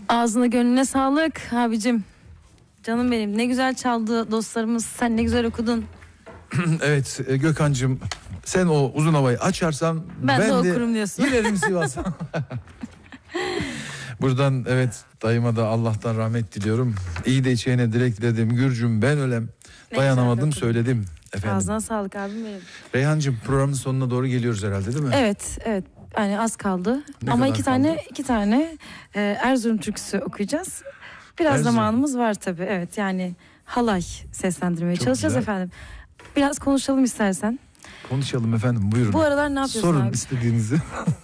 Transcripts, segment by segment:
Ağzına gönlüne sağlık abicim. Canım benim, ne güzel çaldı dostlarımız, sen ne güzel okudun. Evet Gökhan'cığım, sen o uzun havayı açarsan ben de okurum diyorsun. Giderim Sivas'a. Buradan evet dayıma da Allah'tan rahmet diliyorum. İyi de içeyine direkt diledim. Gürcüm ben ölem. Dayanamadım söyledim. Efendim. Ağzına sağlık abim benim. Reyhancığım, programın sonuna doğru geliyoruz herhalde, değil mi? Evet. Yani az kaldı. Ne ama kadar iki tane Erzurum türküsü okuyacağız. Biraz Erzurum. zamanımız var tabii. Evet, yani halay seslendirmeye Çok çalışacağız güzel. efendim. Biraz konuşalım istersen. Konuşalım efendim, buyurun. Bu aralar ne yapıyorsun Sorun abi? istediğinizi.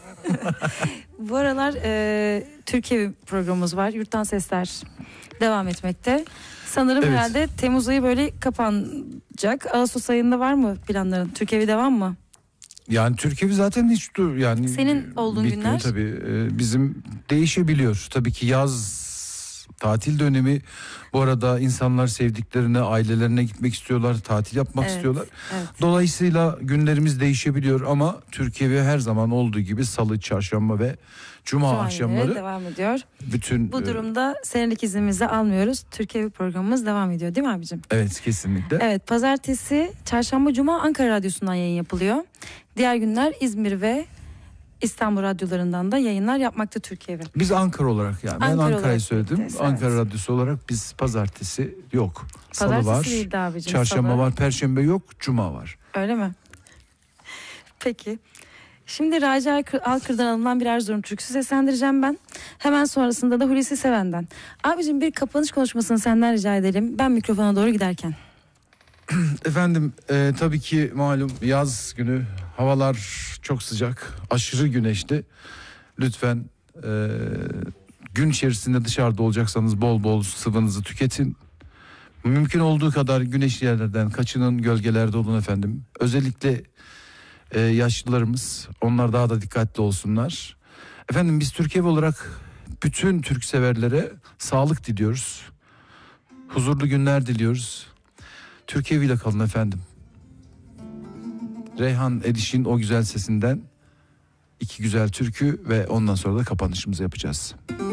Bu aralar Türkiye programımız var. Yurttan Sesler devam etmekte. Sanırım Evet. herhalde Temmuz ayı böyle kapanacak. Ağustos ayında var mı planların? Türkiye'de devam mı? Yani Türkiye zaten hiç yani Senin olduğun bitmiyor günler? tabii. Bizim değişebiliyor. Tabii ki yaz tatil dönemi. Bu arada insanlar sevdiklerine, ailelerine gitmek istiyorlar, tatil yapmak istiyorlar. Evet. Dolayısıyla günlerimiz değişebiliyor ama Türkiye her zaman olduğu gibi salı, çarşamba ve cuma akşamları devam ediyor. bütün Bu durumda senelik iznimizi almıyoruz. Türkiye programımız devam ediyor, değil mi abicim? evet, kesinlikle. Evet, pazartesi, çarşamba, cuma Ankara Radyosu'ndan yayın yapılıyor. Diğer günler İzmir ve İstanbul radyolarından da yayınlar yapmakta Türkiye. Biz Ankara olarak, yani ben Ankara Ankara'yı olarak söyledim. birlikteyiz, Ankara evet. Radyosu olarak biz pazartesi yok. Salı Pazartesi var. değildi abicim, Çarşamba salı. var, perşembe yok, cuma var. Öyle mi? Peki. Şimdi Raci Alkır'dan alınan bir Erzurum türküsü seslendireceğim ben. Hemen sonrasında da Hulusi Seven'den. Abicim, bir kapanış konuşmasını senden rica edelim. Ben mikrofona doğru giderken. Efendim tabii ki malum yaz günü, havalar çok sıcak, aşırı güneşli. Lütfen gün içerisinde dışarıda olacaksanız bol bol sıvınızı tüketin. Mümkün olduğu kadar güneşli yerlerden kaçının, gölgelerde olun efendim. Özellikle yaşlılarımız, onlar daha da dikkatli olsunlar. Efendim, biz Türkiye olarak bütün Türk severlere sağlık diliyoruz. Huzurlu günler diliyoruz. Türkiye ile kalın efendim. Reyhan Ediş'in o güzel sesinden iki güzel türkü ve ondan sonra da kapanışımızı yapacağız.